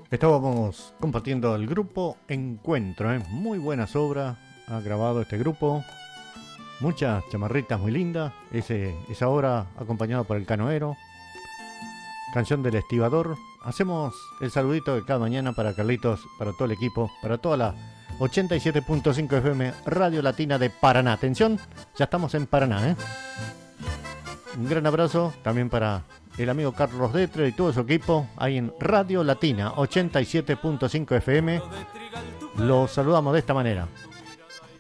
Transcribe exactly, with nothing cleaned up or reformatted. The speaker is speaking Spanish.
Estábamos compartiendo el grupo Encuentro, ¿eh? Muy buenas obras ha grabado este grupo. Muchas chamarritas muy lindas. Ese, esa obra acompañada por el canoero. Canción del estibador. Hacemos el saludito de cada mañana para Carlitos, para todo el equipo, para toda la ochenta y siete punto cinco F M Radio Latina de Paraná. Atención, ya estamos en Paraná, ¿eh? Un gran abrazo también para el amigo Carlos Detre y todo su equipo ahí en Radio Latina ochenta y siete punto cinco F M. Los saludamos de esta manera.